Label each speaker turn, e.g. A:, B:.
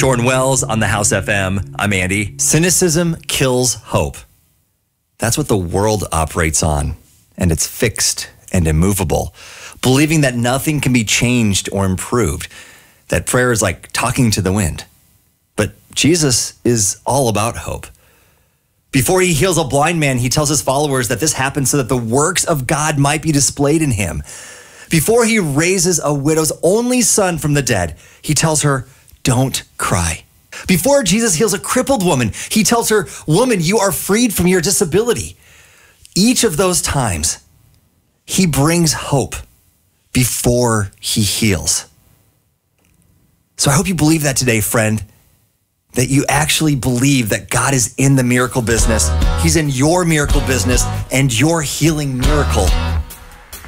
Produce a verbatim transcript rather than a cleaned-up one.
A: Jordan Wells on the House F M. I'm Andy. Cynicism kills hope. That's what the world operates on, and it's fixed and immovable, believing that nothing can be changed or improved, that prayer is like talking to the wind. But Jesus is all about hope. Before he heals a blind man, he tells his followers that this happens so that the works of God might be displayed in him. Before he raises a widow's only son from the dead, he tells her, don't cry. Before Jesus heals a crippled woman, he tells her, woman, you are freed from your disability. Each of those times, he brings hope before he heals. So I hope you believe that today, friend, that you actually believe that God is in the miracle business. He's in your miracle business, and your healing miracle